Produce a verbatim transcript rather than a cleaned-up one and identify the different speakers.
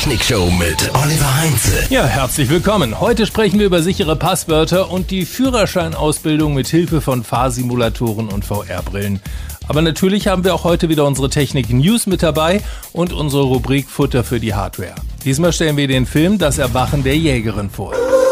Speaker 1: Technikshow mit Oliver Heinze.
Speaker 2: Ja, herzlich willkommen. Heute sprechen wir über sichere Passwörter und die Führerscheinausbildung mit Hilfe von Fahrsimulatoren und V R-Brillen. Aber natürlich haben wir auch heute wieder unsere Technik-News mit dabei und unsere Rubrik Futter für die Hardware. Diesmal stellen wir den Film Das Erwachen der Jägerin vor.